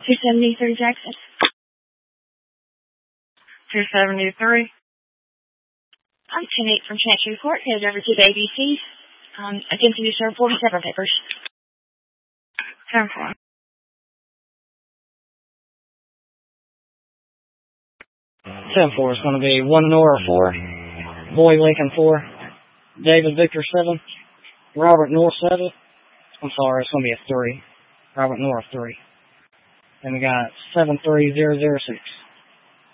273 Jackson. 273. I'm 10-8 from Chancery Court, headed over to the ABC. Identity served 47 papers. 10-4. 10-4 is going to be 1 Nora 4, Boy Lincoln 4, David Victor 7, Robert North 7. I'm sorry, it's going to be a 3. Robert North 3. And we got 73006.